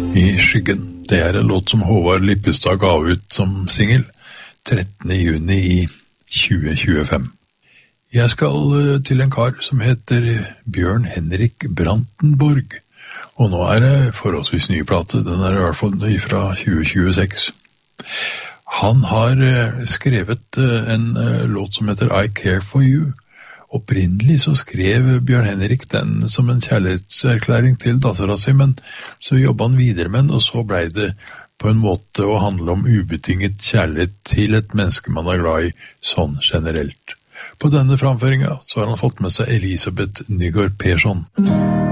I skyggen. Det en låt som Håvard Lippestad ga ut som singel 13. juni i 2025. Jeg skal til en kar som heter Bjørn Henrik Brandenborg, og nå det forholdsvis ny plate, den I hvert fall ny fra 2026. Han har skrevet en låt som heter I Care For You. Opprinnelig så skrev Bjørn Henrik den som en kjærlighetserklæring til datteren sin, men så jobbet han videre med den, og så ble det på en måte å handle om ubetinget kjærlighet til et menneske man glad I, sånn generelt. På denne framføringen så har han fått med seg Elisabeth Nygaard Persson.